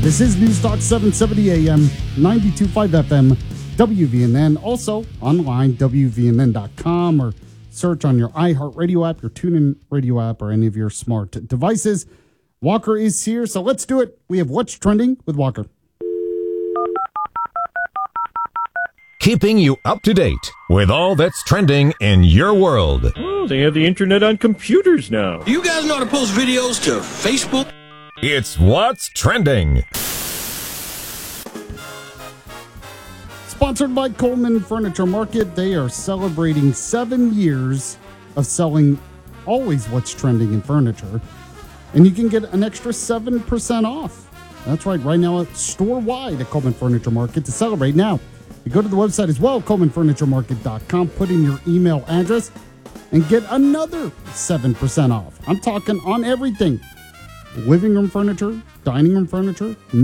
This is News Talk 770 AM, 92.5 FM, WVNN. Also online, WVNN.com, or search on your iHeartRadio app, your TuneIn Radio app, or any of your smart devices. Walker is here, so let's do it. We have What's Trending with Walker. Keeping you up to date with all that's trending in your world. Oh, they have the internet on computers now. You guys know how to post videos to Facebook? It's What's Trending. Sponsored by Coleman Furniture Market. They are celebrating 7 years of selling always what's trending in furniture. And you can get an extra 7% off. That's right now it's store-wide at Coleman Furniture Market to celebrate. Now, you go to the website as well, ColemanFurnitureMarket.com, put in your email address, and get another 7% off. I'm talking on everything. Living room furniture, dining room furniture,